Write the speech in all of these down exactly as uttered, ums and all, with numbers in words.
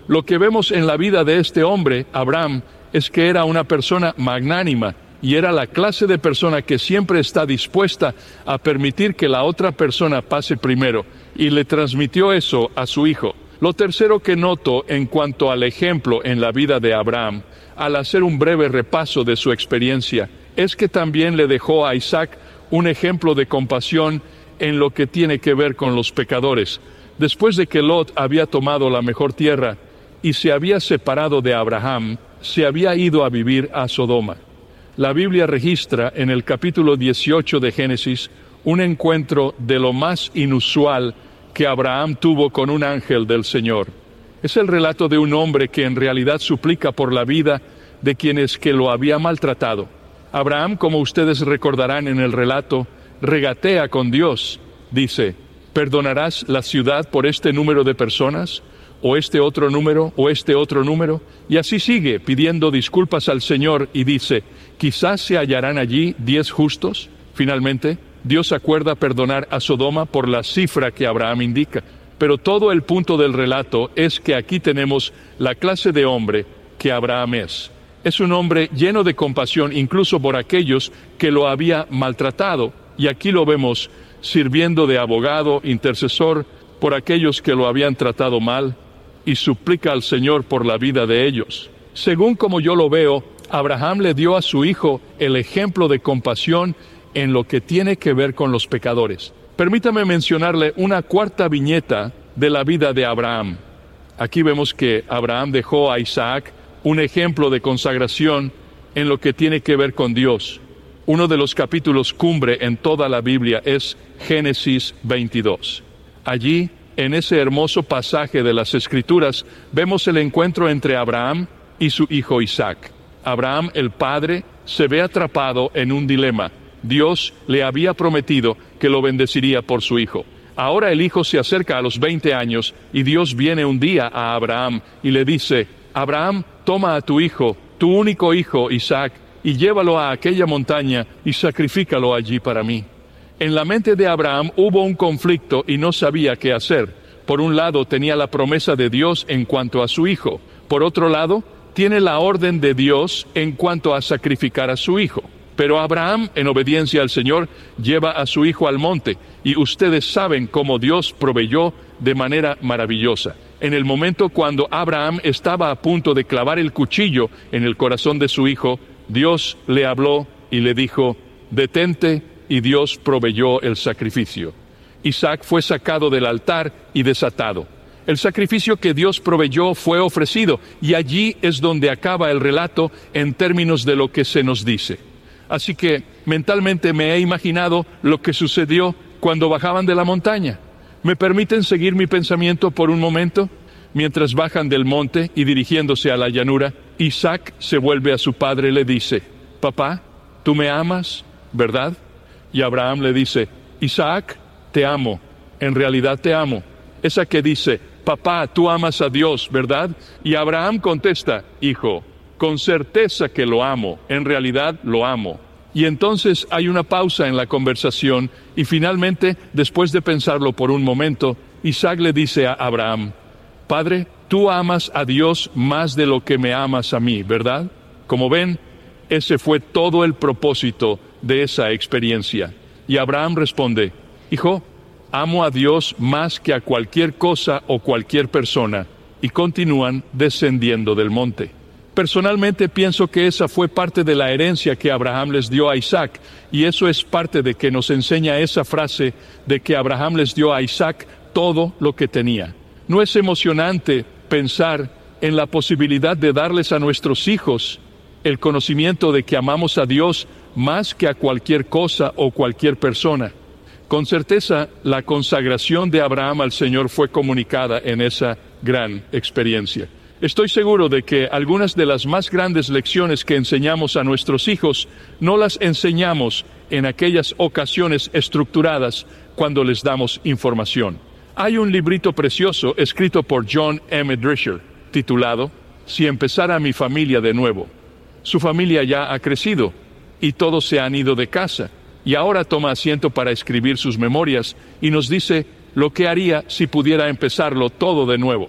Lo que vemos en la vida de este hombre, Abraham, es que era una persona magnánima y era la clase de persona que siempre está dispuesta a permitir que la otra persona pase primero, y le transmitió eso a su hijo. Lo tercero que noto en cuanto al ejemplo en la vida de Abraham, al hacer un breve repaso de su experiencia, es que también le dejó a Isaac un ejemplo de compasión en lo que tiene que ver con los pecadores. Después de que Lot había tomado la mejor tierra y se había separado de Abraham, se había ido a vivir a Sodoma. La Biblia registra en el capítulo dieciocho de Génesis un encuentro de lo más inusual que Abraham tuvo con un ángel del Señor. Es el relato de un hombre que en realidad suplica por la vida de quienes que lo había maltratado. Abraham, como ustedes recordarán en el relato, regatea con Dios. Dice: ¿perdonarás la ciudad por este número de personas? ¿O este otro número? ¿O este otro número? Y así sigue pidiendo disculpas al Señor y dice: ¿quizás se hallarán allí diez justos? Finalmente, Dios acuerda perdonar a Sodoma por la cifra que Abraham indica. Pero todo el punto del relato es que aquí tenemos la clase de hombre que Abraham es. Es un hombre lleno de compasión incluso por aquellos que lo había maltratado. Y aquí lo vemos sirviendo de abogado, intercesor por aquellos que lo habían tratado mal, y suplica al Señor por la vida de ellos. Según como yo lo veo, Abraham le dio a su hijo el ejemplo de compasión en lo que tiene que ver con los pecadores. Permítame mencionarle una cuarta viñeta de la vida de Abraham. Aquí vemos que Abraham dejó a Isaac un ejemplo de consagración en lo que tiene que ver con Dios. Uno de los capítulos cumbre en toda la Biblia es Génesis veintidós. Allí, en ese hermoso pasaje de las Escrituras, vemos el encuentro entre Abraham y su hijo Isaac. Abraham, el padre, se ve atrapado en un dilema. Dios le había prometido que lo bendeciría por su hijo. Ahora el hijo se acerca a los veinte años y Dios viene un día a Abraham y le dice: Abraham, toma a tu hijo, tu único hijo Isaac, y llévalo a aquella montaña y sacrifícalo allí para mí. En la mente de Abraham hubo un conflicto y no sabía qué hacer. Por un lado tenía la promesa de Dios en cuanto a su hijo. Por otro lado, tiene la orden de Dios en cuanto a sacrificar a su hijo. Pero Abraham, en obediencia al Señor, lleva a su hijo al monte, y ustedes saben cómo Dios proveyó de manera maravillosa. En el momento cuando Abraham estaba a punto de clavar el cuchillo en el corazón de su hijo, Dios le habló y le dijo: detente, y Dios proveyó el sacrificio. Isaac fue sacado del altar y desatado. El sacrificio que Dios proveyó fue ofrecido, y allí es donde acaba el relato en términos de lo que se nos dice. Así que mentalmente me he imaginado lo que sucedió cuando bajaban de la montaña. ¿Me permiten seguir mi pensamiento por un momento? Mientras bajan del monte y dirigiéndose a la llanura, Isaac se vuelve a su padre y le dice: papá, ¿tú me amas, verdad? Y Abraham le dice: Isaac, te amo, en realidad te amo. Esa que dice: papá, tú amas a Dios, ¿verdad? Y Abraham contesta: hijo, con certeza que lo amo, en realidad lo amo. Y entonces hay una pausa en la conversación, y finalmente, después de pensarlo por un momento, Isaac le dice a Abraham: Padre, tú amas a Dios más de lo que me amas a mí, ¿verdad? Como ven, ese fue todo el propósito de esa experiencia. Y Abraham responde: hijo, amo a Dios más que a cualquier cosa o cualquier persona. Y continúan descendiendo del monte. Personalmente pienso que esa fue parte de la herencia que Abraham les dio a Isaac, y eso es parte de que nos enseña esa frase de que Abraham les dio a Isaac todo lo que tenía. ¿No es emocionante pensar en la posibilidad de darles a nuestros hijos el conocimiento de que amamos a Dios más que a cualquier cosa o cualquier persona? Con certeza, la consagración de Abraham al Señor fue comunicada en esa gran experiencia. Estoy seguro de que algunas de las más grandes lecciones que enseñamos a nuestros hijos no las enseñamos en aquellas ocasiones estructuradas cuando les damos información. Hay un librito precioso escrito por John M. Drisher, titulado Si empezara mi familia de nuevo. Su familia ya ha crecido y todos se han ido de casa, y ahora toma asiento para escribir sus memorias y nos dice lo que haría si pudiera empezarlo todo de nuevo.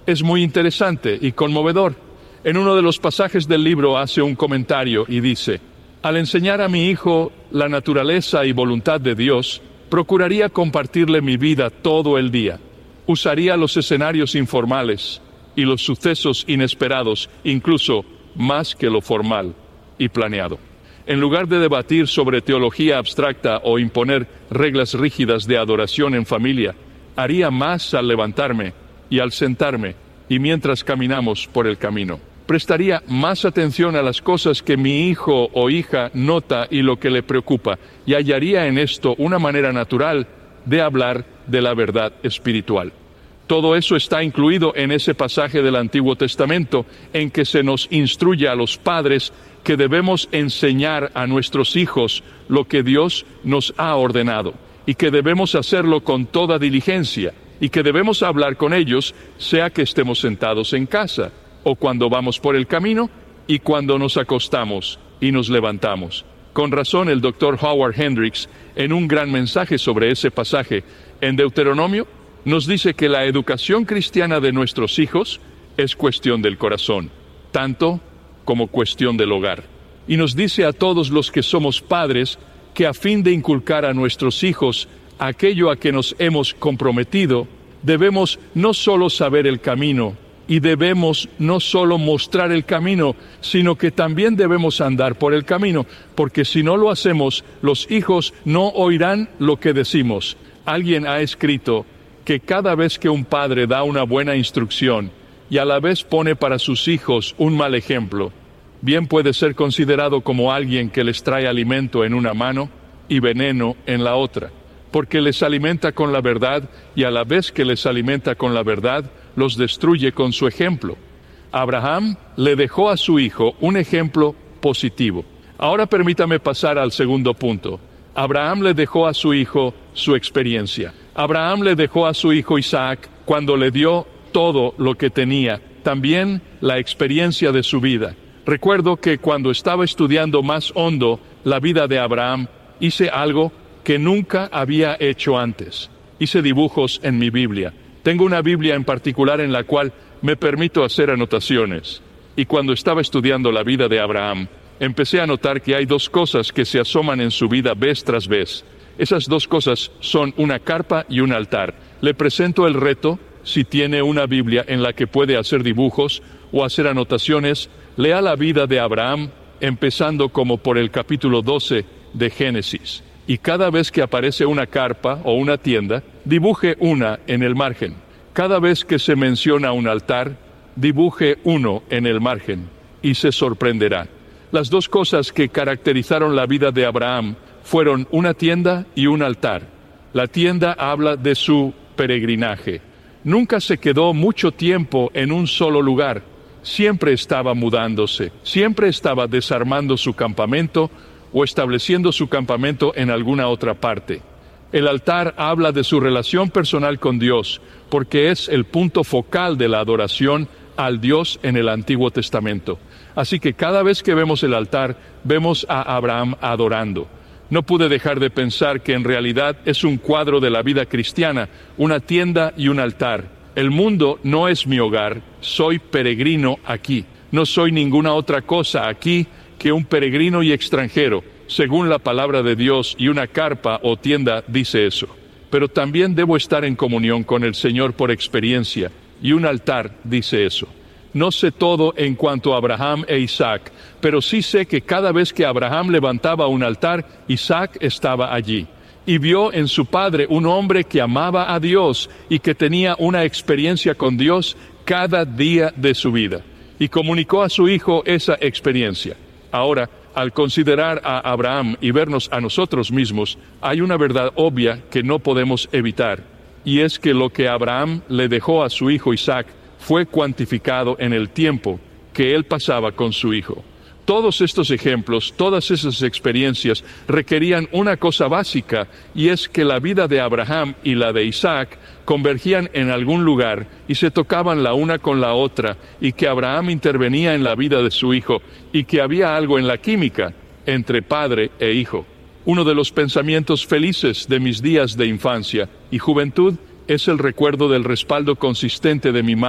Es muy interesante y conmovedor. En uno de los pasajes del libro hace un comentario y dice: al enseñar a mi hijo la naturaleza y voluntad de Dios, procuraría compartirle mi vida todo el día. Usaría los escenarios informales y los sucesos inesperados, incluso más que lo formal y planeado. En lugar de debatir sobre teología abstracta o imponer reglas rígidas de adoración en familia, haría más al levantarme y al sentarme y mientras caminamos por el camino. Prestaría más atención a las cosas que mi hijo o hija nota y lo que le preocupa, y hallaría en esto una manera natural de hablar de la verdad espiritual. Todo eso está incluido en ese pasaje del Antiguo Testamento en que se nos instruye a los padres que debemos enseñar a nuestros hijos lo que Dios nos ha ordenado, y que debemos hacerlo con toda diligencia, y que debemos hablar con ellos, sea que estemos sentados en casa, o cuando vamos por el camino, y cuando nos acostamos y nos levantamos. Con razón, el doctor Howard Hendricks, en un gran mensaje sobre ese pasaje en Deuteronomio, nos dice que la educación cristiana de nuestros hijos es cuestión del corazón, tanto como cuestión del hogar. Y nos dice a todos los que somos padres que a fin de inculcar a nuestros hijos aquello a que nos hemos comprometido, debemos no solo saber el camino, y debemos no solo mostrar el camino, sino que también debemos andar por el camino, porque si no lo hacemos, los hijos no oirán lo que decimos. Alguien ha escrito que cada vez que un padre da una buena instrucción y a la vez pone para sus hijos un mal ejemplo, bien puede ser considerado como alguien que les trae alimento en una mano y veneno en la otra, porque les alimenta con la verdad y a la vez que les alimenta con la verdad, los destruye con su ejemplo. Abraham le dejó a su hijo un ejemplo positivo. Ahora permítame pasar al segundo punto. Abraham le dejó a su hijo su experiencia. Abraham le dejó a su hijo Isaac cuando le dio todo lo que tenía, también la experiencia de su vida. Recuerdo que cuando estaba estudiando más hondo la vida de Abraham, hice algo que nunca había hecho antes. Hice dibujos en mi Biblia. Tengo una Biblia en particular en la cual me permito hacer anotaciones. Y cuando estaba estudiando la vida de Abraham, empecé a notar que hay dos cosas que se asoman en su vida vez tras vez. Esas dos cosas son una carpa y un altar. Le presento el reto, si tiene una Biblia en la que puede hacer dibujos o hacer anotaciones, lea la vida de Abraham, empezando como por el capítulo doce de Génesis. Y cada vez que aparece una carpa o una tienda, dibuje una en el margen. Cada vez que se menciona un altar, dibuje uno en el margen, y se sorprenderá. Las dos cosas que caracterizaron la vida de Abraham fueron una tienda y un altar. La tienda habla de su peregrinaje. Nunca se quedó mucho tiempo en un solo lugar. Siempre estaba mudándose, siempre estaba desarmando su campamento o estableciendo su campamento en alguna otra parte. El altar habla de su relación personal con Dios, porque es el punto focal de la adoración al Dios en el Antiguo Testamento. Así que cada vez que vemos el altar, vemos a Abraham adorando. No pude dejar de pensar que en realidad es un cuadro de la vida cristiana, una tienda y un altar. El mundo no es mi hogar, soy peregrino aquí. No soy ninguna otra cosa aquí que un peregrino y extranjero, según la palabra de Dios, y una carpa o tienda dice eso. Pero también debo estar en comunión con el Señor por experiencia, y un altar dice eso. No sé todo en cuanto a Abraham e Isaac, pero sí sé que cada vez que Abraham levantaba un altar, Isaac estaba allí. Y vio en su padre un hombre que amaba a Dios y que tenía una experiencia con Dios cada día de su vida. Y comunicó a su hijo esa experiencia. Ahora, al considerar a Abraham y vernos a nosotros mismos, hay una verdad obvia que no podemos evitar, y es que lo que Abraham le dejó a su hijo Isaac fue cuantificado en el tiempo que él pasaba con su hijo. Todos estos ejemplos, todas esas experiencias requerían una cosa básica, y es que la vida de Abraham y la de Isaac convergían en algún lugar y se tocaban la una con la otra, y que Abraham intervenía en la vida de su hijo, y que había algo en la química entre padre e hijo. Uno de los pensamientos felices de mis días de infancia y juventud es el recuerdo del respaldo consistente de mi madre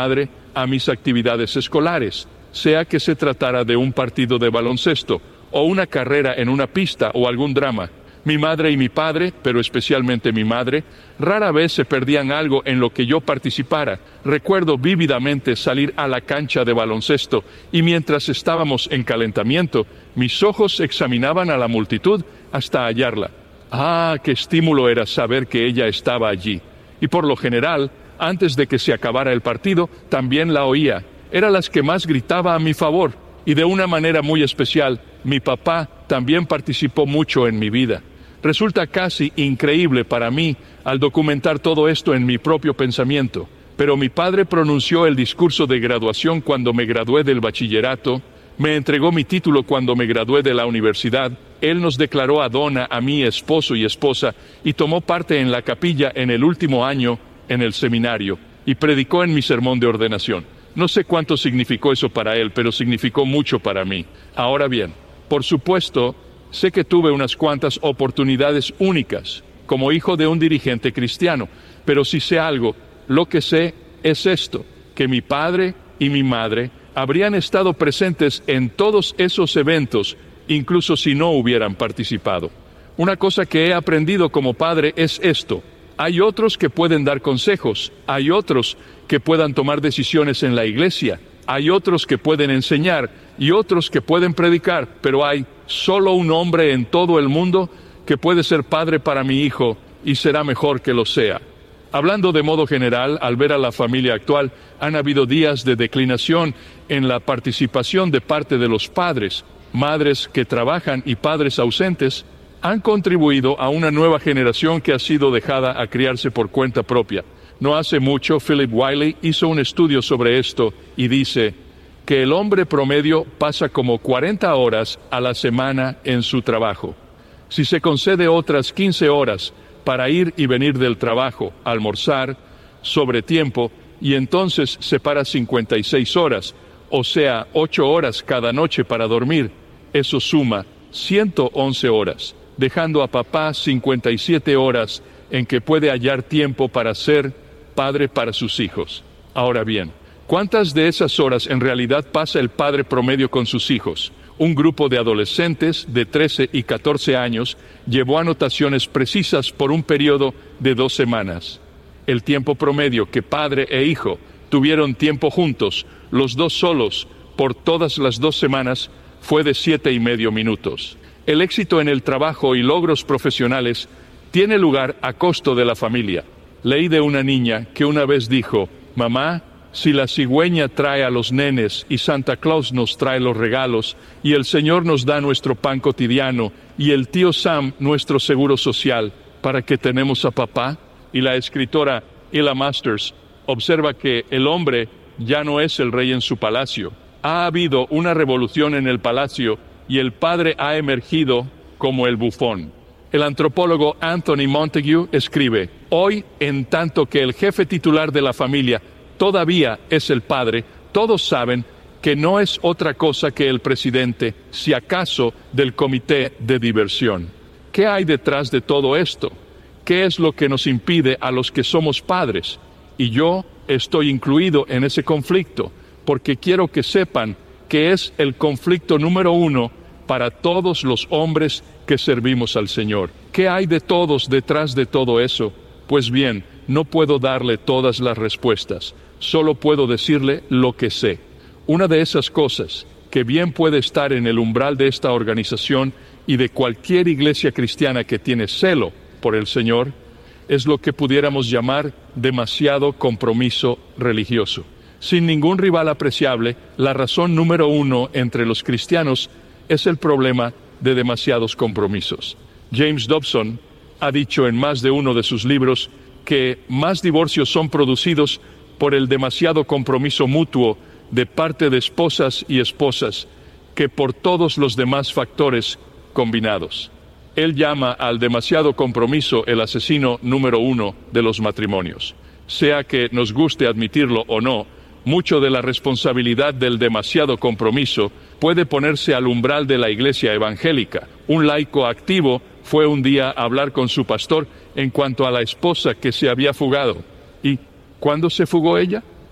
a mis actividades escolares, sea que se tratara de un partido de baloncesto, o una carrera en una pista o algún drama. Mi madre y mi padre, pero especialmente mi madre, rara vez se perdían algo en lo que yo participara. Recuerdo vívidamente salir a la cancha de baloncesto y mientras estábamos en calentamiento, mis ojos examinaban a la multitud hasta hallarla. Ah, qué estímulo era saber que ella estaba allí. Y por lo general, antes de que se acabara el partido, también la oía. Era las que más gritaba a mi favor. Y de una manera muy especial, mi papá también participó mucho en mi vida. Resulta casi increíble para mí al documentar todo esto en mi propio pensamiento, pero mi padre pronunció el discurso de graduación cuando me gradué del bachillerato, me entregó mi título cuando me gradué de la universidad, él nos declaró a Donna, a mí esposo y esposa, y tomó parte en la capilla en el último año en el seminario, y predicó en mi sermón de ordenación. No sé cuánto significó eso para él, pero significó mucho para mí. Ahora bien, por supuesto, sé que tuve unas cuantas oportunidades únicas como hijo de un dirigente cristiano, pero si sé algo, lo que sé es esto, que mi padre y mi madre habrían estado presentes en todos esos eventos, incluso si no hubieran participado. Una cosa que he aprendido como padre es esto: hay otros que pueden dar consejos, hay otros que puedan tomar decisiones en la iglesia, hay otros que pueden enseñar y otros que pueden predicar, pero hay solo un hombre en todo el mundo que puede ser padre para mi hijo y será mejor que lo sea. Hablando de modo general, al ver a la familia actual, han habido días de declinación en la participación de parte de los padres. Madres que trabajan y padres ausentes han contribuido a una nueva generación que ha sido dejada a criarse por cuenta propia. No hace mucho, Philip Wiley hizo un estudio sobre esto y dice que el hombre promedio pasa como cuarenta horas a la semana en su trabajo. Si se concede otras quince horas para ir y venir del trabajo, almorzar, sobre tiempo, y entonces se para cincuenta y seis horas, o sea, ocho horas cada noche para dormir, eso suma ciento once horas, dejando a papá cincuenta y siete horas en que puede hallar tiempo para ser padre para sus hijos. Ahora bien, ¿cuántas de esas horas en realidad pasa el padre promedio con sus hijos? Un grupo de adolescentes de trece y catorce años llevó anotaciones precisas por un periodo de dos semanas. El tiempo promedio que padre e hijo tuvieron tiempo juntos, los dos solos, por todas las dos semanas, fue de siete y medio minutos. El éxito en el trabajo y logros profesionales tiene lugar a costo de la familia. Leí de una niña que una vez dijo: mamá, si la cigüeña trae a los nenes y Santa Claus nos trae los regalos y el Señor nos da nuestro pan cotidiano y el tío Sam nuestro seguro social, ¿para qué tenemos a papá? Y la escritora Ella Masters observa que el hombre ya no es el rey en su palacio. Ha habido una revolución en el palacio y el padre ha emergido como el bufón. El antropólogo Anthony Montague escribe: hoy, en tanto que el jefe titular de la familia todavía es el padre, todos saben que no es otra cosa que el presidente, si acaso, del comité de diversión. ¿Qué hay detrás de todo esto? ¿Qué es lo que nos impide a los que somos padres? Y yo estoy incluido en ese conflicto, porque quiero que sepan que es el conflicto número uno para todos los hombres que servimos al Señor. ¿Qué hay de todos detrás de todo eso? Pues bien, no puedo darle todas las respuestas, solo puedo decirle lo que sé. Una de esas cosas que bien puede estar en el umbral de esta organización y de cualquier iglesia cristiana que tiene celo por el Señor, es lo que pudiéramos llamar demasiado compromiso religioso. Sin ningún rival apreciable, la razón número uno entre los cristianos es el problema de demasiados compromisos. James Dobson ha dicho en más de uno de sus libros que más divorcios son producidos por el demasiado compromiso mutuo de parte de esposas y esposas que por todos los demás factores combinados. Él llama al demasiado compromiso el asesino número uno de los matrimonios. Sea que nos guste admitirlo o no, mucho de la responsabilidad del demasiado compromiso puede ponerse al umbral de la iglesia evangélica. Un laico activo fue un día a hablar con su pastor en cuanto a la esposa que se había fugado. ¿Y cuándo se fugó ella?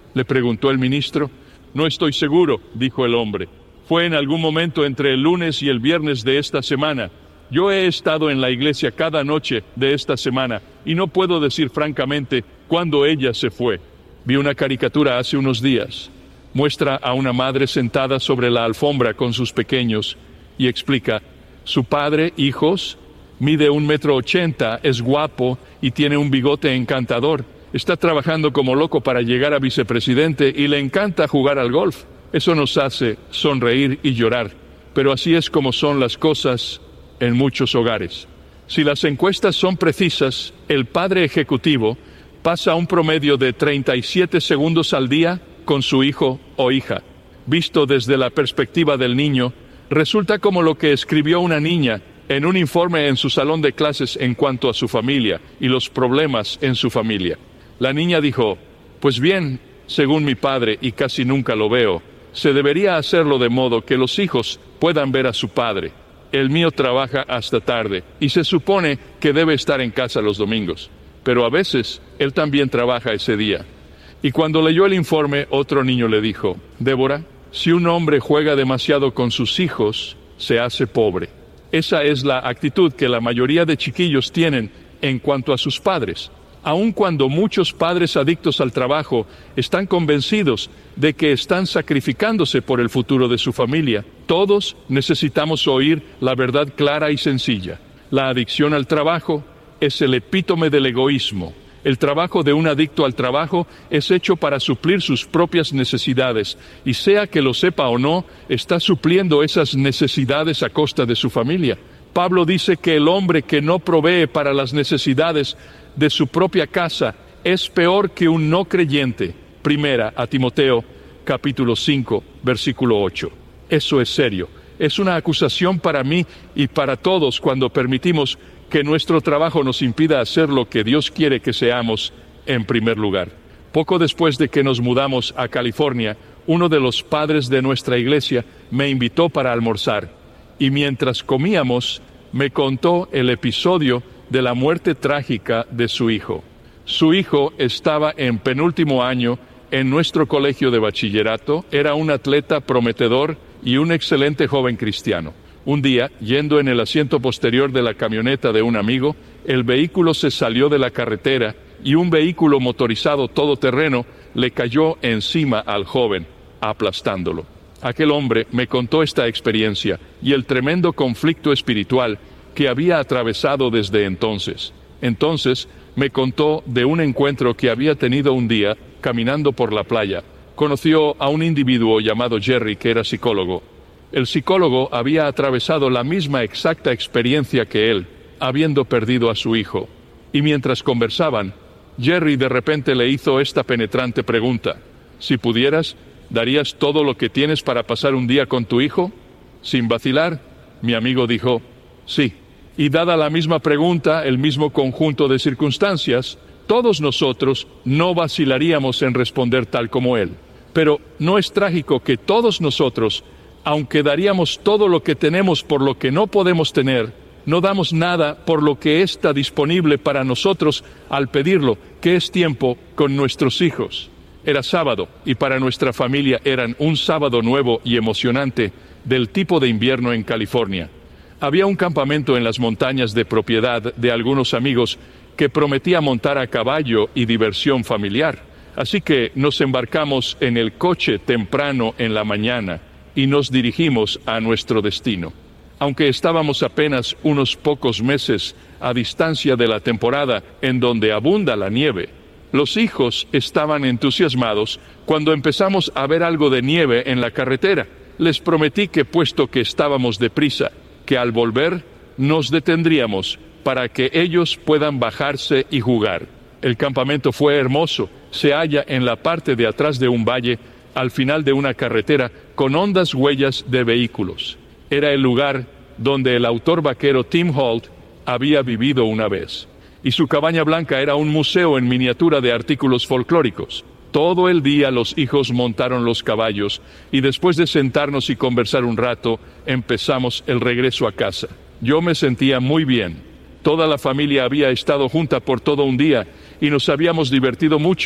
le preguntó el ministro. No estoy seguro, dijo el hombre. Fue en algún momento entre el lunes y el viernes de esta semana. Yo he estado en la iglesia cada noche de esta semana y no puedo decir francamente cuándo ella se fue. Vi una caricatura hace unos días. Muestra a una madre sentada sobre la alfombra con sus pequeños y explica: su padre, hijos, mide un metro ochenta, es guapo y tiene un bigote encantador. Está trabajando como loco para llegar a vicepresidente y le encanta jugar al golf. Eso nos hace sonreír y llorar, pero así es como son las cosas en muchos hogares. Si las encuestas son precisas, el padre ejecutivo pasa un promedio de treinta y siete segundos al día con su hijo o hija. Visto desde la perspectiva del niño, resulta como lo que escribió una niña en un informe en su salón de clases en cuanto a su familia y los problemas en su familia. La niña dijo: pues bien, según mi padre, y casi nunca lo veo, se debería hacerlo de modo que los hijos puedan ver a su padre. El mío trabaja hasta tarde y se supone que debe estar en casa los domingos, pero a veces él también trabaja ese día. Y cuando leyó el informe, otro niño le dijo: Débora, si un hombre juega demasiado con sus hijos, se hace pobre. Esa es la actitud que la mayoría de chiquillos tienen en cuanto a sus padres. Aun cuando muchos padres adictos al trabajo están convencidos de que están sacrificándose por el futuro de su familia, todos necesitamos oír la verdad clara y sencilla. La adicción al trabajo es el epítome del egoísmo. El trabajo de un adicto al trabajo es hecho para suplir sus propias necesidades, y sea que lo sepa o no, está supliendo esas necesidades a costa de su familia. Pablo dice que el hombre que no provee para las necesidades de su propia casa es peor que un no creyente. Primera a Timoteo, capítulo cinco, versículo ocho. Eso es serio. Es una acusación para mí y para todos cuando permitimos que nuestro trabajo nos impida hacer lo que Dios quiere que seamos en primer lugar. Poco después de que nos mudamos a California, uno de los padres de nuestra iglesia me invitó para almorzar, y mientras comíamos, me contó el episodio de la muerte trágica de su hijo. Su hijo estaba en penúltimo año en nuestro colegio de bachillerato, era un atleta prometedor y un excelente joven cristiano. Un día, yendo en el asiento posterior de la camioneta de un amigo, el vehículo se salió de la carretera y un vehículo motorizado todoterreno le cayó encima al joven, aplastándolo. Aquel hombre me contó esta experiencia y el tremendo conflicto espiritual que había atravesado desde entonces. Entonces me contó de un encuentro que había tenido un día caminando por la playa. Conoció a un individuo llamado Jerry que era psicólogo. El psicólogo había atravesado la misma exacta experiencia que él, habiendo perdido a su hijo. Y mientras conversaban, Jerry de repente le hizo esta penetrante pregunta: si pudieras, ¿darías todo lo que tienes para pasar un día con tu hijo? Sin vacilar, mi amigo dijo: sí. Y dada la misma pregunta, el mismo conjunto de circunstancias, todos nosotros no vacilaríamos en responder tal como él. Pero ¿no es trágico que todos nosotros, aunque daríamos todo lo que tenemos por lo que no podemos tener, no damos nada por lo que está disponible para nosotros al pedirlo, que es tiempo con nuestros hijos? Era sábado, y para nuestra familia eran un sábado nuevo y emocionante del tipo de invierno en California. Había un campamento en las montañas de propiedad de algunos amigos que prometía montar a caballo y diversión familiar. Así que nos embarcamos en el coche temprano en la mañana y nos dirigimos a nuestro destino. Aunque estábamos apenas unos pocos meses a distancia de la temporada en donde abunda la nieve, los hijos estaban entusiasmados cuando empezamos a ver algo de nieve en la carretera. Les prometí que, puesto que estábamos deprisa, que al volver nos detendríamos para que ellos puedan bajarse y jugar. El campamento fue hermoso. Se halla en la parte de atrás de un valle, al final de una carretera, con hondas huellas de vehículos. Era el lugar donde el autor vaquero Tim Holt había vivido una vez. Y su cabaña blanca era un museo en miniatura de artículos folclóricos. Todo el día los hijos montaron los caballos y después de sentarnos y conversar un rato, empezamos el regreso a casa. Yo me sentía muy bien. Toda la familia había estado junta por todo un día y nos habíamos divertido mucho,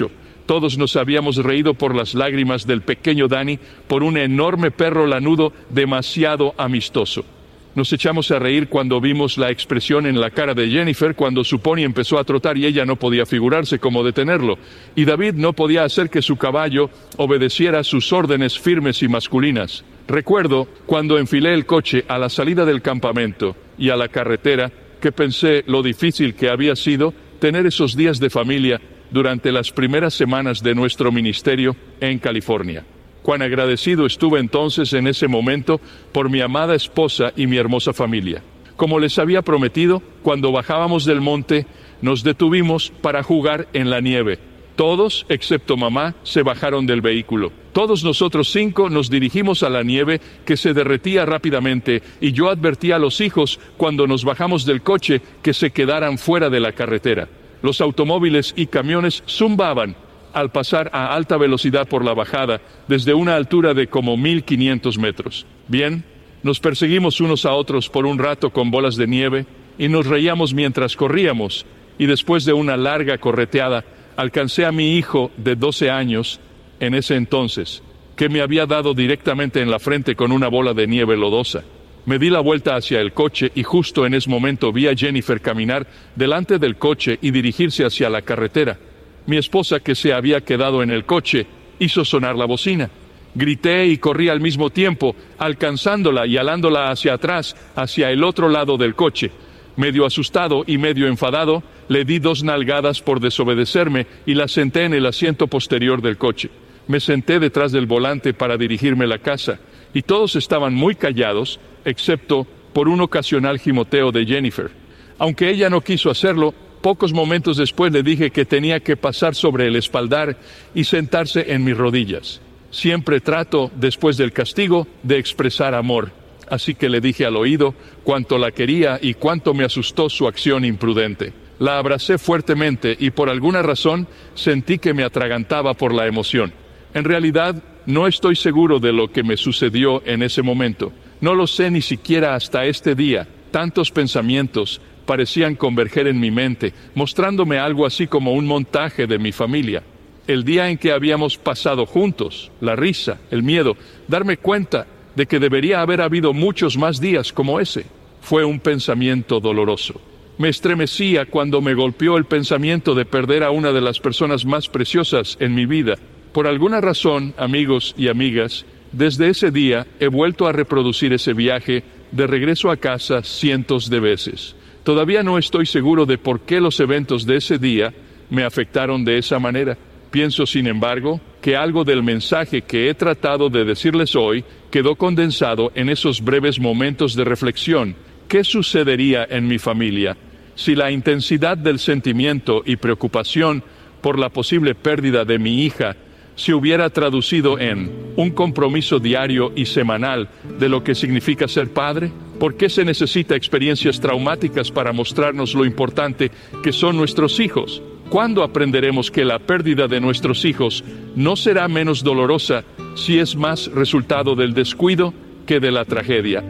Todos nos habíamos reído por las lágrimas del pequeño Danny por un enorme perro lanudo demasiado amistoso. Nos echamos a reír cuando vimos la expresión en la cara de Jennifer cuando su pony empezó a trotar y ella no podía figurarse cómo detenerlo. Y David no podía hacer que su caballo obedeciera sus órdenes firmes y masculinas. Recuerdo cuando enfilé el coche a la salida del campamento y a la carretera que pensé lo difícil que había sido tener esos días de familia durante las primeras semanas de nuestro ministerio en California. Cuán agradecido estuve entonces en ese momento por mi amada esposa y mi hermosa familia. Como les había prometido, cuando bajábamos del monte, nos detuvimos para jugar en la nieve. Todos, excepto mamá, se bajaron del vehículo. Todos nosotros cinco nos dirigimos a la nieve que se derretía rápidamente y yo advertí a los hijos cuando nos bajamos del coche que se quedaran fuera de la carretera. Los automóviles y camiones zumbaban al pasar a alta velocidad por la bajada desde una altura de como mil quinientos metros. Bien, nos perseguimos unos a otros por un rato con bolas de nieve y nos reíamos mientras corríamos, y después de una larga correteada alcancé a mi hijo de doce años en ese entonces, que me había dado directamente en la frente con una bola de nieve lodosa. Me di la vuelta hacia el coche y justo en ese momento vi a Jennifer caminar delante del coche y dirigirse hacia la carretera. Mi esposa, que se había quedado en el coche, hizo sonar la bocina. Grité y corrí al mismo tiempo, alcanzándola y alándola hacia atrás, hacia el otro lado del coche. Medio asustado y medio enfadado, le di dos nalgadas por desobedecerme y la senté en el asiento posterior del coche. Me senté detrás del volante para dirigirme a la casa, y todos estaban muy callados, excepto por un ocasional gimoteo de Jennifer. Aunque ella no quiso hacerlo, pocos momentos después le dije que tenía que pasar sobre el espaldar y sentarse en mis rodillas. Siempre trato, después del castigo, de expresar amor. Así que le dije al oído cuánto la quería y cuánto me asustó su acción imprudente. La abracé fuertemente y por alguna razón sentí que me atragantaba por la emoción. En realidad, no estoy seguro de lo que me sucedió en ese momento. No lo sé ni siquiera hasta este día. Tantos pensamientos parecían converger en mi mente, mostrándome algo así como un montaje de mi familia. El día en que habíamos pasado juntos, la risa, el miedo, darme cuenta de que debería haber habido muchos más días como ese. Fue un pensamiento doloroso. Me estremecía cuando me golpeó el pensamiento de perder a una de las personas más preciosas en mi vida. Por alguna razón, amigos y amigas, desde ese día he vuelto a reproducir ese viaje de regreso a casa cientos de veces. Todavía no estoy seguro de por qué los eventos de ese día me afectaron de esa manera. Pienso, sin embargo, que algo del mensaje que he tratado de decirles hoy quedó condensado en esos breves momentos de reflexión. ¿Qué sucedería en mi familia si la intensidad del sentimiento y preocupación por la posible pérdida de mi hija se hubiera traducido en un compromiso diario y semanal de lo que significa ser padre? ¿Por qué se necesita experiencias traumáticas para mostrarnos lo importante que son nuestros hijos? ¿Cuándo aprenderemos que la pérdida de nuestros hijos no será menos dolorosa si es más resultado del descuido que de la tragedia?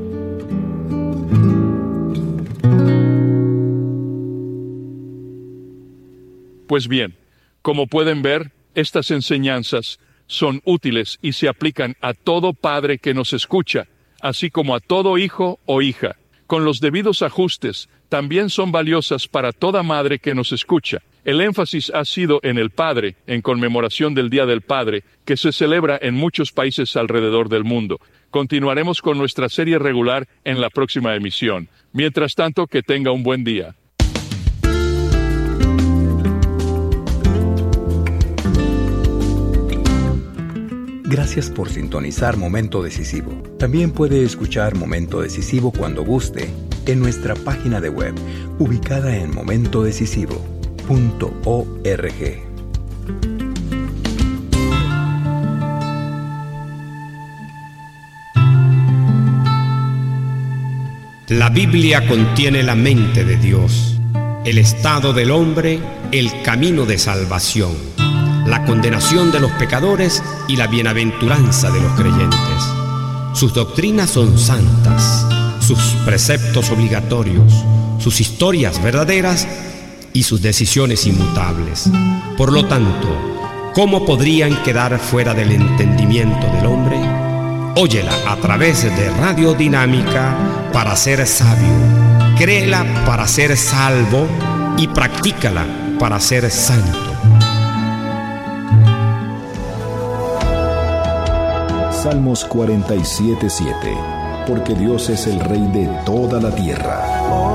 Pues bien, como pueden ver, estas enseñanzas son útiles y se aplican a todo padre que nos escucha, así como a todo hijo o hija. Con los debidos ajustes, también son valiosas para toda madre que nos escucha. El énfasis ha sido en el padre, en conmemoración del Día del Padre, que se celebra en muchos países alrededor del mundo. Continuaremos con nuestra serie regular en la próxima emisión. Mientras tanto, que tenga un buen día. Gracias por sintonizar Momento Decisivo. También puede escuchar Momento Decisivo cuando guste en nuestra página de web, ubicada en momento decisivo punto org. La Biblia contiene la mente de Dios, el estado del hombre, el camino de salvación, la condenación de los pecadores y la bienaventuranza de los creyentes. Sus doctrinas son santas, sus preceptos obligatorios, sus historias verdaderas y sus decisiones inmutables. Por lo tanto, ¿cómo podrían quedar fuera del entendimiento del hombre? Óyela a través de Radio Dinámica para ser sabio, créela para ser salvo y practícala para ser santo. Salmos cuarenta y siete, siete. Porque Dios es el Rey de toda la tierra.